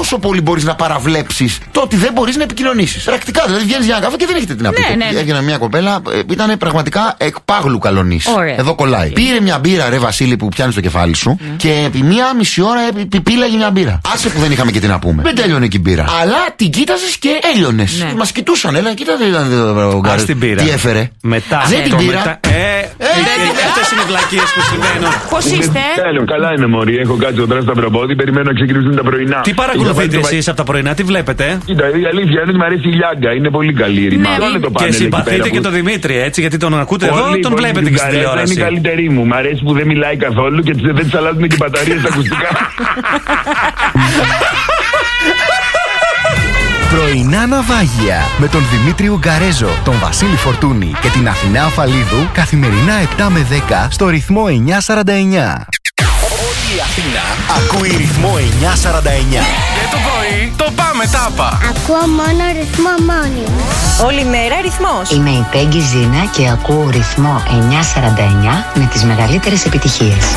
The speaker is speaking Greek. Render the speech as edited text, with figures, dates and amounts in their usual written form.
πόσο πολύ μπορείς να παραβλέψεις το ότι δεν μπορείς να επικοινωνήσεις. Πρακτικά, δηλαδή βγαίνεις για ένα καφέ και δεν έχετε τι να πείτε. Ναι. Έγινε μια κοπέλα, ήταν πραγματικά εκπάγλου καλονής. Εδώ κολλάει. Πήρε μια μπύρα, ρε Βασίλη, που πιάνει στο κεφάλι σου και επί μία μισή ώρα πήλαγε μια μπύρα. Άσε που δεν είχαμε και τι να πούμε. Δεν τέλειωνε και η μπύρα. Αλλά την κοίταζες και έλειωνες. Μας κοιτούσαν, έλα, κοίταζε. Τι έφερε. Μετά. Δεν την πήρα. Αυτές είναι οι βλακίες που συμβαίνουν. Πώς είστε? Καλά είναι, μωρή. Έχω κάτσει εδώ πέρα στα προπόδι, περιμένω να ξεκινήσουν τα πρωινά. Τι παρακολουθείτε εσείς από τα πρωινά, τι βλέπετε? Κοίτα, η αλήθεια είναι ότι μου αρέσει η Λιάγκα. Είναι πολύ καλή η ρημά. Και συμπαθείτε και τον Δημήτρη, έτσι, γιατί τον ακούτε εδώ, τον βλέπετε και στην τηλεόραση. Είναι η καλύτερη μου. Μ' αρέσει που δεν μιλάει καθόλου και δεν της αλλάζουν και μπαταρίες στα ακουστικά. Πρωινά ναυάγια με τον Δημήτρη Ουγκαρέζο, τον Βασίλη Φορτούνη και την Αθηνά Αφαλίδου καθημερινά 7 με 10 στο ρυθμό 949. Όλη η Αθήνα ακούει ρυθμό 949. Και το πρωί το πάμε τάπα. Ακούω μόνο ρυθμό μόνιμο. Όλη μέρα ρυθμός. Είμαι η Πέγγι Ζήνα και ακούω ρυθμό 949 με τις μεγαλύτερες επιτυχίες.